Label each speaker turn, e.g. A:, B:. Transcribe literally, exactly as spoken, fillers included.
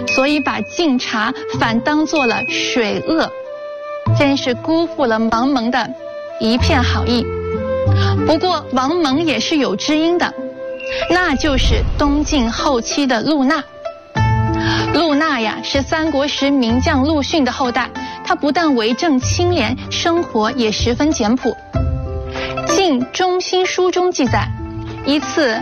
A: 所以把晋察反当做了水恶，真是辜负了王蒙的一片好意。不过王蒙也是有知音的，那就是东晋后期的陆纳。陆纳呀，是三国时名将陆逊的后代，他不但为政清廉，生活也十分简朴。晋中兴书中记载，一次